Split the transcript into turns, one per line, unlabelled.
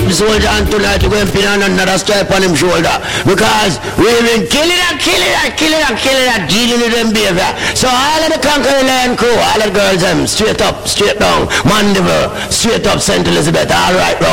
the soldier and tonight we're going to pin on another stripe on him shoulder. Because we've been killing that, dealing with them behavior. So all of the Conquering Lion crew, all the girls, straight up, straight down, Mandeville, straight up St. Elizabeth, all right, bro.